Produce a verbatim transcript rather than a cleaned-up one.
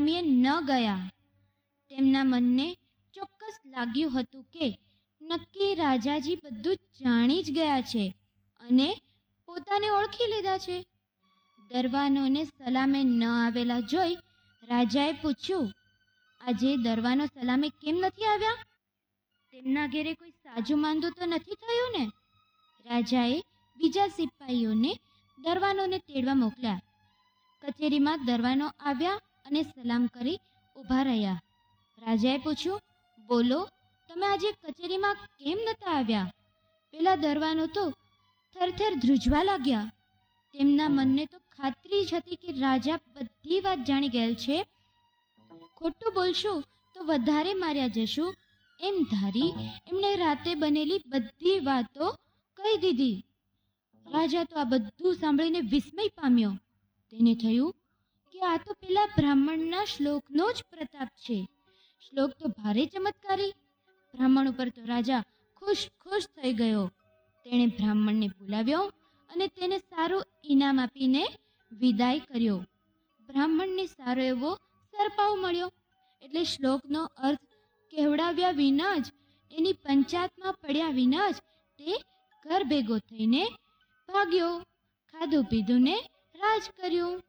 સલામીએ ન ગયા. તેમના મનને ચોક્કસ લાગ્યું હતું કે નક્કી રાજાજી બધું જાણી જ ગયા છે અને પોતાને ઓળખી લીધા છે. દરવાનોને સલામે ન આવેલા જોઈ રાજાએ પૂછ્યું, આજે દરવાનો સલામે કેમ નથી આવ્યા? તેમના ઘેરે કોઈ સાજું માંદું તો નથી થયું ને? રાજાએ બીજા સિપાહીઓને દરવાનોને તેડવા મોકલ્યા. કચેરીમાં દરવાનો આવ્યા અને સલામ કરી ઊભા રહ્યા. રાજાએ પૂછ્યું, બોલો, તમે આજે કચેરીમાં કેમ નતા આવ્યા? પેલા દરવાનો તો થરથર ધ્રુજવા લાગ્યા. તેમના મનને તો ખાતરી જ હતી કે રાજા બધી વાત જાણી ગયેલ છે. ખોટું બોલશું તો વધારે માર્યા જશું એમ ધારી એમણે રાતે બનેલી બધી વાતો કહી દીધી. રાજા તો આ બધું સાંભળીને વિસ્મય પામ્યો. તેને થયું કે આ તો પેલા બ્રાહ્મણના શ્લોકનો જ પ્રતાપ છે. શ્લોક તો ભારે ચમત્કારી. બ્રાહ્મણ ઉપર તો રાજા ખુશ ખુશ થઈ ગયો. તેણે બ્રાહ્મણને બોલાવ્યો અને તેને સારું ઇનામ આપીને વિદાય કર્યો. બ્રાહ્મણને સારો એવો સરપાવ મળ્યો એટલે શ્લોકનો અર્થ કહેવડાવ્યા વિના જ, એની પંચાયતમાં પડ્યા વિના જ તે ઘર ભેગો થઈને ભાગ્યો. ખાધું પીધું ને રાજ કર્યું.